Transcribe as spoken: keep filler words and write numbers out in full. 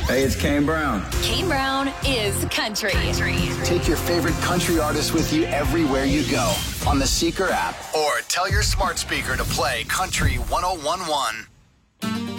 Hey, it's Kane Brown. Kane Brown is country. country. Take your favorite country artists with you everywhere you go on the Seeker app or tell your smart speaker to play Country one oh one one.